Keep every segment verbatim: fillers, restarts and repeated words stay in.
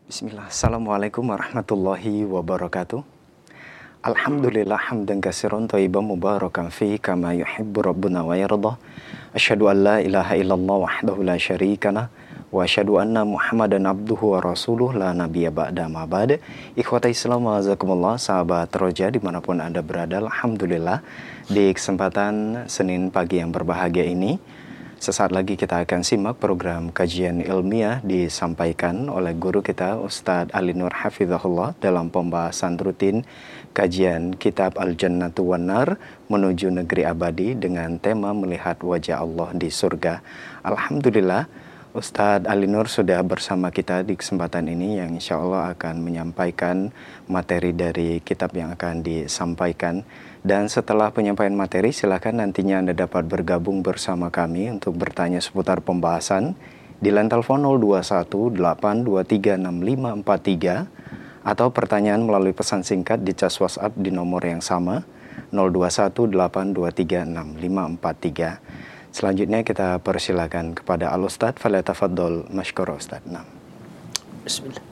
Bismillah. Assalamualaikum warahmatullahi wabarakatuh. Alhamdulillah hamdan katsiran thayyiban mubarakan fi kama yuhibbu rabbuna wa yardah. Asyhadu an la ilaha illallah wahdahu la syarikalah wa asyhadu anna Muhammadan abduhu wa rasuluh la nabiyya ba'da ma ba'da. Ikhwata Islam wa azakumullah, sahabat roja dimanapun Anda berada, alhamdulillah di kesempatan Senin pagi yang berbahagia ini, sesaat lagi kita akan simak program kajian ilmiah disampaikan oleh guru kita Ustadz Ali Nur Hafizahullah dalam pembahasan rutin kajian kitab Al-Jannatu wan Nar menuju negeri abadi dengan tema melihat wajah Allah di surga. Alhamdulillah Ustadz Ali Nur sudah bersama kita di kesempatan ini yang insya Allah akan menyampaikan materi dari kitab yang akan disampaikan. Dan setelah penyampaian materi, silakan nantinya Anda dapat bergabung bersama kami untuk bertanya seputar pembahasan di line telepon nol dua satu delapan dua tiga enam lima empat tiga atau pertanyaan melalui pesan singkat di cas WhatsApp di nomor yang sama nol dua satu delapan dua tiga enam lima empat tiga. Selanjutnya kita persilakan kepada Al-Ustadz, falyatafaddal masykur Ustadz. Nah. Bismillah.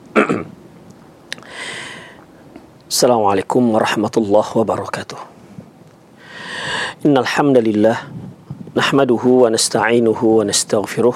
Assalamualaikum warahmatullahi wabarakatuh. Innal hamdalillah nahmaduhu wa nasta'inuhu wa nastaghfiruh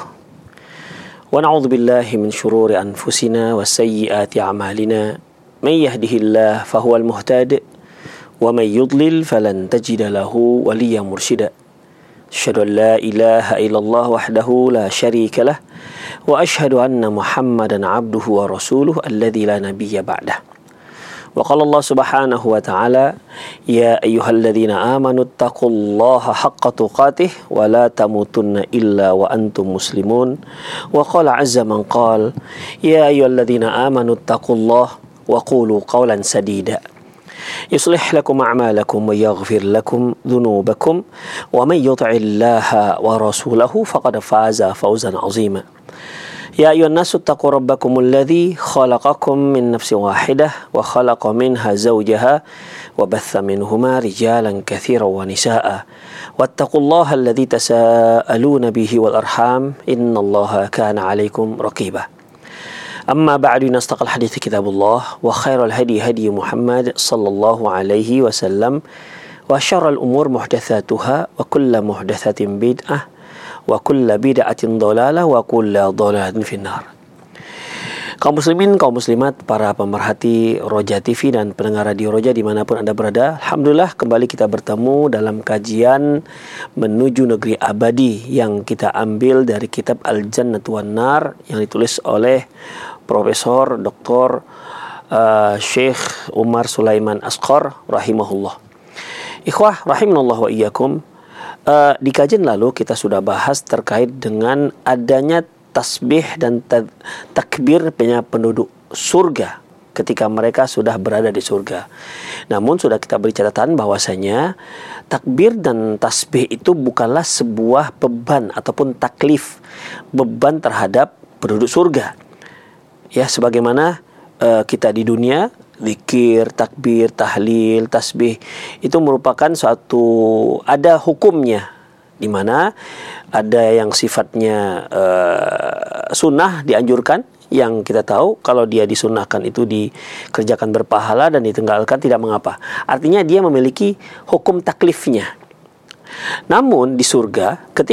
wa na'udzu billahi min shururi anfusina wa sayyiati a'malina. May yahdihillahu fahuwal muhtadi wa may yudlil falan tajida lahu waliyyan mursyida. Asyhadu an la ilaha illallah wahdahu la syarika lah wa asyhadu anna Muhammadan abduhu wa rasuluh alladzi la nabiyya ba'dah. Wa qala Allah subhanahu wa ta'ala, ya ayyuhalladzina amanu taqullaha haqqa tuqatih wa la tamutunna illa wa antum muslimun. Wa qala azza man qala, ya ayyuhalladzina amanu taqullaha wa qulu qawlan sadida yuslih lakum a'malakum wa yaghfir lakum dhunubakum wa man yuti'illaha wa rasulahu faqad faza fawzan 'azima. Ya ayyuhan nasu taqu rabbakumul ladzi khalaqakum min nafsin wahidah wa khalaqa minha zawjaha wa batha minhuma rijalan katsiran wa nisaa'a wattaqullaha alladzi tasaaluna bihi wal arham innallaha kana 'alaikum raqiba. Amma ba'du, nastaqal hadithi kitabullah wa khairal hadi hadi Muhammad sallallahu alaihi wasallam wa syarrul umur muhdatsatuha wa kullu muhdatsatin bid'ah wa kulla bid'atin dhalalah wa kulla dhalalatin finnar. Kaum muslimin, kaum muslimat, para pemerhati Roja T V dan pendengar radio Roja dimanapun Anda berada, alhamdulillah kembali kita bertemu dalam kajian menuju negeri abadi yang kita ambil dari kitab Al-Jannatu wan Nar yang ditulis oleh Profesor Doktor uh, Syekh Umar Sulaiman Asqar rahimahullah. Ikhwah rahimanallah wa iyyakum. Uh, di kajian lalu kita sudah bahas terkait dengan adanya tasbih dan takbir penduduk surga ketika mereka sudah berada di surga. Namun sudah kita beri catatan bahwasanya takbir dan tasbih itu bukanlah sebuah beban ataupun taklif, beban terhadap penduduk surga. Ya, sebagaimana uh, kita di dunia zikir, takbir, tahlil, tasbih itu merupakan suatu, ada hukumnya, di mana ada yang sifatnya uh, sunnah dianjurkan, yang kita tahu kalau dia disunahkan itu dikerjakan berpahala dan ditinggalkan tidak mengapa. Artinya dia memiliki hukum taklifnya. Namun di surga ketika